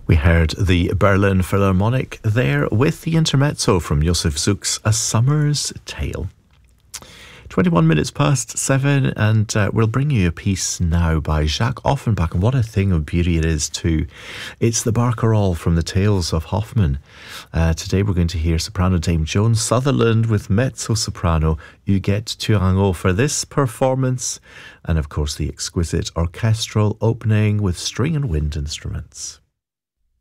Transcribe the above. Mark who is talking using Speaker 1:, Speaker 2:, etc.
Speaker 1: We heard the Berlin Philharmonic there with the intermezzo from Josef Suk's A Summer's Tale. 21 minutes past 7, and we'll bring you a piece now by Jacques Offenbach, and what a thing of beauty it is too. It's the Barcarolle from the Tales of Hoffmann. Today we're going to hear soprano Dame Joan Sutherland with mezzo-soprano Huguette Turangeau for this performance, and of course the exquisite orchestral opening with string and wind instruments.